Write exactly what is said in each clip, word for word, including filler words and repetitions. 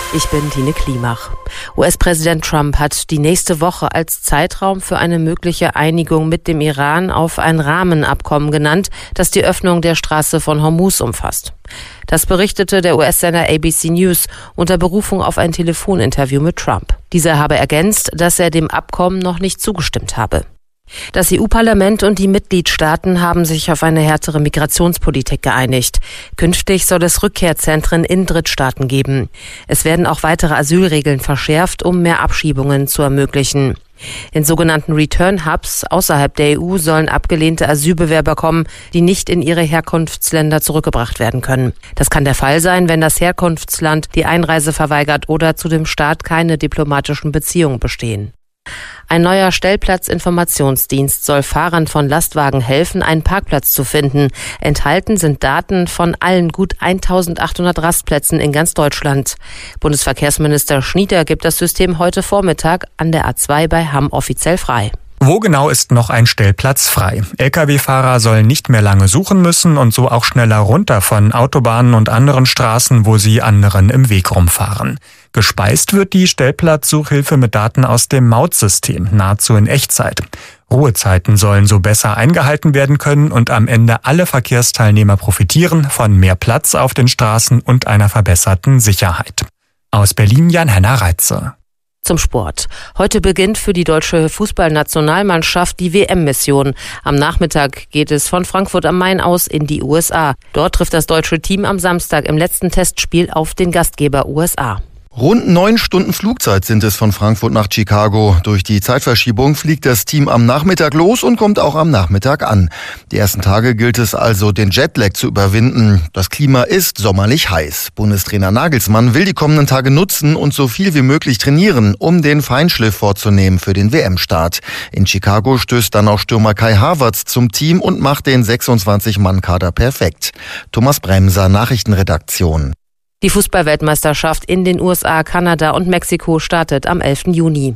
Ich bin Tine Klimach. U S-Präsident Trump hat die nächste Woche als Zeitraum für eine mögliche Einigung mit dem Iran auf ein Rahmenabkommen genannt, das die Öffnung der Straße von Hormuz umfasst. Das berichtete der U S-Sender A B C News unter Berufung auf ein Telefoninterview mit Trump. Dieser habe ergänzt, dass er dem Abkommen noch nicht zugestimmt habe. Das E U-Parlament und die Mitgliedstaaten haben sich auf eine härtere Migrationspolitik geeinigt. Künftig soll es Rückkehrzentren in Drittstaaten geben. Es werden auch weitere Asylregeln verschärft, um mehr Abschiebungen zu ermöglichen. In sogenannten Return-Hubs außerhalb der E U sollen abgelehnte Asylbewerber kommen, die nicht in ihre Herkunftsländer zurückgebracht werden können. Das kann der Fall sein, wenn das Herkunftsland die Einreise verweigert oder zu dem Staat keine diplomatischen Beziehungen bestehen. Ein neuer Stellplatzinformationsdienst soll Fahrern von Lastwagen helfen, einen Parkplatz zu finden. Enthalten sind Daten von allen gut eintausendachthundert Rastplätzen in ganz Deutschland. Bundesverkehrsminister Schnieder gibt das System heute Vormittag an der A zwei bei Hamm offiziell frei. Wo genau ist noch ein Stellplatz frei? L K W-Fahrer sollen nicht mehr lange suchen müssen und so auch schneller runter von Autobahnen und anderen Straßen, wo sie anderen im Weg rumfahren. Gespeist wird die Stellplatzsuchhilfe mit Daten aus dem Mautsystem, nahezu in Echtzeit. Ruhezeiten sollen so besser eingehalten werden können und am Ende alle Verkehrsteilnehmer profitieren von mehr Platz auf den Straßen und einer verbesserten Sicherheit. Aus Berlin Jan-Henner Reitze. Zum Sport. Heute beginnt für die deutsche Fußballnationalmannschaft die W M-Mission. Am Nachmittag geht es von Frankfurt am Main aus in die U S A. Dort trifft das deutsche Team am Samstag im letzten Testspiel auf den Gastgeber U S A. Rund neun Stunden Flugzeit sind es von Frankfurt nach Chicago. Durch die Zeitverschiebung fliegt das Team am Nachmittag los und kommt auch am Nachmittag an. Die ersten Tage gilt es also, den Jetlag zu überwinden. Das Klima ist sommerlich heiß. Bundestrainer Nagelsmann will die kommenden Tage nutzen und so viel wie möglich trainieren, um den Feinschliff vorzunehmen für den W M-Start. In Chicago stößt dann auch Stürmer Kai Havertz zum Team und macht den sechsundzwanzig-Mann-Kader perfekt. Thomas Bremser, Nachrichtenredaktion. Die Fußballweltmeisterschaft in den U S A, Kanada und Mexiko startet am elften Juni.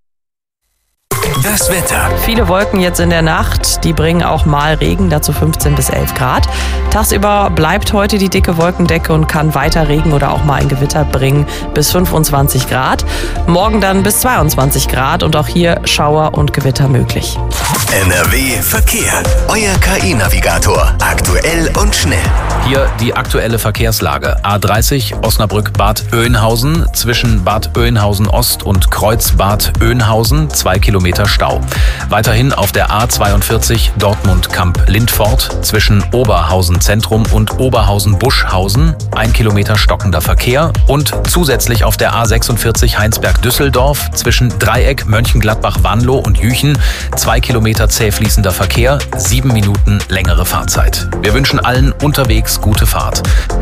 Das Wetter. Viele Wolken jetzt in der Nacht, die bringen auch mal Regen, dazu fünfzehn bis elf Grad. Tagsüber bleibt heute die dicke Wolkendecke und kann weiter Regen oder auch mal ein Gewitter bringen bis fünfundzwanzig Grad. Morgen dann bis zweiundzwanzig Grad und auch hier Schauer und Gewitter möglich. N R W Verkehr. Euer K I-Navigator. Aktuell und schnell. Hier die aktuelle Verkehrslage. A dreißig Osnabrück-Bad Oeynhausen zwischen Bad Oeynhausen Ost und Kreuz Bad Oeynhausen, zwei Kilometer Stau. Weiterhin auf der A zweiundvierzig Dortmund-Kamp-Lindfort zwischen Oberhausen Zentrum und Oberhausen-Buschhausen, ein Kilometer stockender Verkehr. Und zusätzlich auf der A sechsundvierzig Heinsberg-Düsseldorf zwischen Dreieck, Mönchengladbach-Wanlo und Jüchen, zwei Kilometer zäh fließender Verkehr, sieben Minuten längere Fahrzeit. Wir wünschen allen unterwegs gute Fahrt.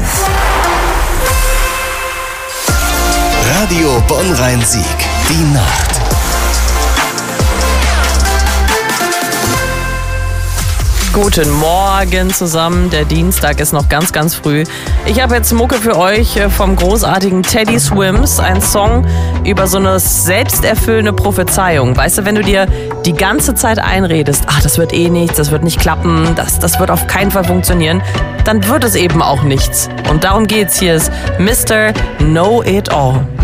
Radio Bonn-Rhein-Sieg. Die Nacht. Guten Morgen zusammen, der Dienstag ist noch ganz, ganz früh. Ich habe jetzt Mucke für euch vom großartigen Teddy Swims, ein Song über so eine selbsterfüllende Prophezeiung. Weißt du, wenn du dir die ganze Zeit einredest, ach, das wird eh nichts, das wird nicht klappen, das, das wird auf keinen Fall funktionieren, dann wird es eben auch nichts. Und darum geht's. Hier ist Mister Know It All.